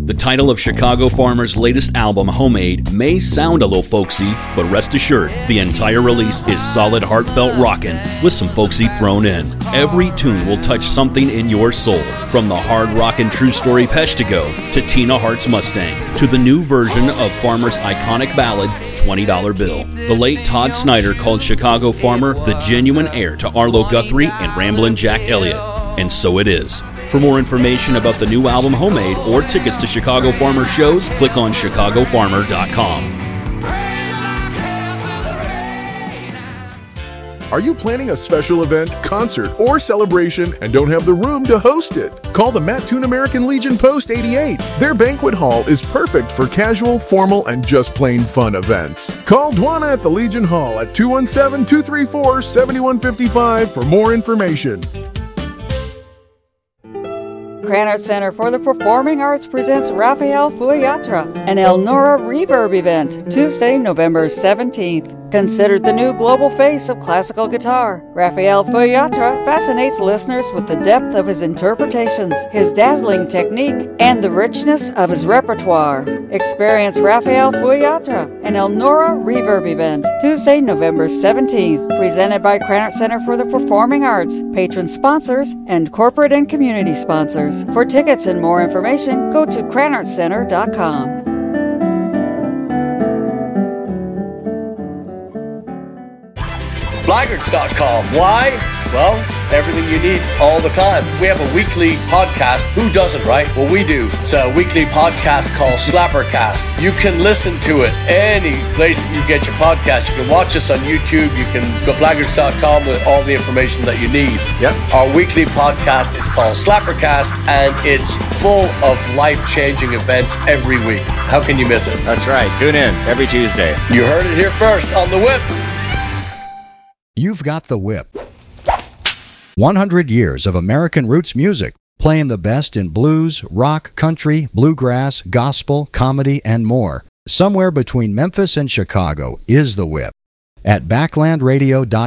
The title of Chicago Farmer's latest album, Homemade, may sound a little folksy, but rest assured, the entire release is solid, heartfelt rockin' with some folksy thrown in. Every tune will touch something in your soul, from the hard rockin' True Story Peshtigo to Tina Hart's Mustang, to the new version of Farmer's iconic ballad, $20 Bill. The late Todd Snyder called Chicago Farmer the genuine heir to Arlo Guthrie and Ramblin' Jack Elliott, and so it is. For more information about the new album Homemade or tickets to Chicago Farmer shows, click on chicagofarmer.com. Are you planning a special event, concert, or celebration and don't have the room to host it? Call the Mattoon American Legion Post 88. Their banquet hall is perfect for casual, formal, and just plain fun events. Call Dwana at the Legion Hall at 217-234-7155 for more information. Krannert Center for the Performing Arts presents Raphael Fuyatra, an Elnora Reverb event, Tuesday, November 17th. Considered the new global face of classical guitar, Raphael Fuyatra fascinates listeners with the depth of his interpretations, his dazzling technique, and the richness of his repertoire. Experience Raphael Fuyatra, an Elnora Reverb event, Tuesday, November 17th, presented by Krannert Center for the Performing Arts, patron sponsors, and corporate and community sponsors. For tickets and more information, go to KrannertCenter.com. Blaggards.com. Why? Well, everything you need all the time. We have a weekly podcast. Who doesn't, right? Well, we do. It's a weekly podcast called Slappercast. You can listen to it any place that you get your podcast. You can watch us on YouTube. You can go to Blaggards.com with all the information that you need. Yep. Our weekly podcast is called Slappercast, and it's full of life-changing events every week. How can you miss it? That's right. Tune in every Tuesday. You heard it here first on The Whip. You've got The Whip. 100 years of American roots music, playing the best in blues, rock, country, bluegrass, gospel, comedy, and more. Somewhere between Memphis and Chicago is The Whip. At backlandradio.com.